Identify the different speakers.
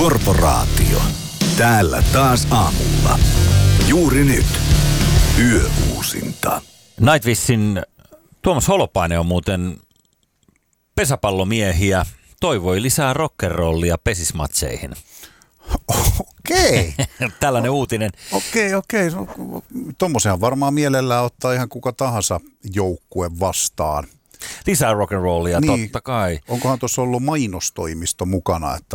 Speaker 1: Korporaatio. Täällä taas aamulla. Juuri nyt. Yöuusinta.
Speaker 2: Nightwishin Tuomas Holopainen on muuten pesäpallomiehiä. Toivoi lisää rock'n'rollia pesismatseihin.
Speaker 3: Okei.
Speaker 2: Tällainen uutinen.
Speaker 3: Okei. Tommosehan varmaan mielellään ottaa ihan kuka tahansa joukkue vastaan.
Speaker 2: Lisää rock'n'rollia,
Speaker 3: Niin.
Speaker 2: totta kai.
Speaker 3: Onkohan tuossa ollut mainostoimisto mukana, että